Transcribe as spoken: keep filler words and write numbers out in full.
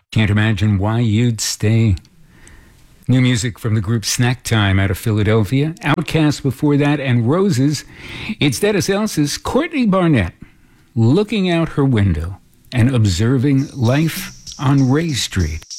Can't imagine why you'd stay. New music from the group Snack Time out of Philadelphia. Outkast before that, and Roses. It's Dennis Elsa's Courtney Barnett, looking out her window and observing life on Ray Street.